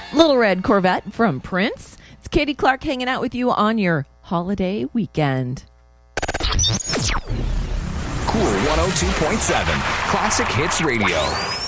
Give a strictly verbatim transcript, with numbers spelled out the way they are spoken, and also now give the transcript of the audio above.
Little Red Corvette from Prince. It's Katie Clark hanging out with you on your holiday weekend. Cool one oh two point seven Classic Hits Radio.